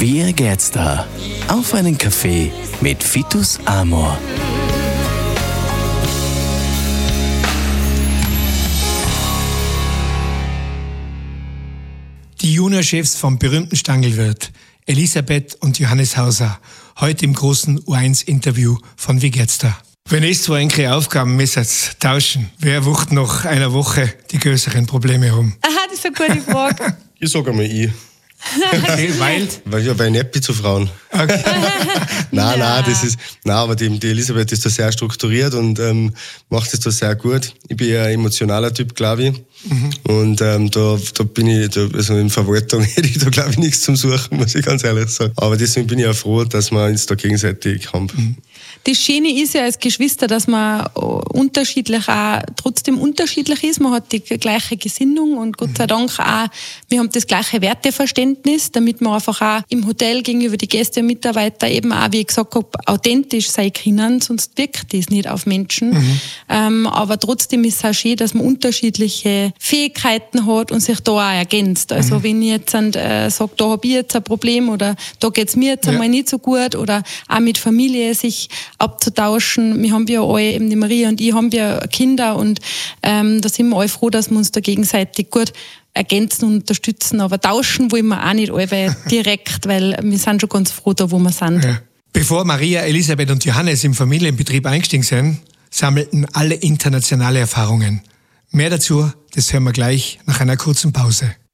Wie geht's da? Auf einen Kaffee mit Vitus Amor. Die Juniorchefs vom berühmten Stangelwirt, Elisabeth und Johannes Hauser, heute im großen U1-Interview von Wie geht's da? Wenn es zwei enkele Aufgaben müssen tauschen, wer wird nach einer Woche die größeren Probleme haben? Aha, das ist eine gute Frage. Ich sag einmal ich. Okay, weil? Weil ich nicht zu Frauen. Okay. Nein, aber die Elisabeth ist da sehr strukturiert und macht es da sehr gut. Ich bin ein emotionaler Typ, glaube ich. Und da bin ich, also in Verwaltung hätte ich da, glaube ich, nichts zum Suchen, muss ich ganz ehrlich sagen. Aber deswegen bin ich auch froh, dass wir uns da gegenseitig haben. Das Schöne ist ja als Geschwister, dass man trotzdem unterschiedlich ist. Man hat die gleiche Gesinnung und Gott sei Dank auch, wir haben das gleiche Werteverständnis, damit wir einfach auch im Hotel gegenüber die Gäste und Mitarbeiter eben auch, wie ich gesagt habe, authentisch sein können, sonst wirkt das nicht auf Menschen. Aber trotzdem ist es auch schön, dass man unterschiedliche Fähigkeiten hat und sich da auch ergänzt. Also wenn ich jetzt sage, da habe ich jetzt ein Problem oder da geht's mir jetzt einmal nicht so gut oder auch mit Familie sich abzutauschen. Wir haben ja alle, eben die Maria und ich, haben ja Kinder und da sind wir alle froh, dass wir uns da gegenseitig gut ergänzen und unterstützen. Aber tauschen wollen wir auch nicht alle direkt, weil wir sind schon ganz froh da, wo wir sind. Ja. Bevor Maria, Elisabeth und Johannes im Familienbetrieb eingestiegen sind, sammelten alle internationale Erfahrungen. Mehr dazu, das hören wir gleich nach einer kurzen Pause.